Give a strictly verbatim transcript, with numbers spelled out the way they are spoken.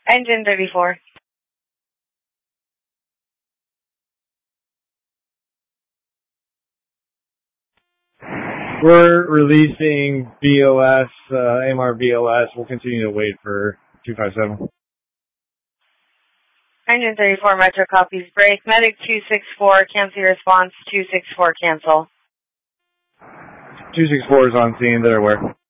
Engine thirty-four. We're releasing B O S, uh, M R B O S. We'll continue to wait for two five seven. Engine thirty-four, Metro copies. Break. Medic two six four, cancel your response. two six four, cancel. two six four is on scene. They're aware.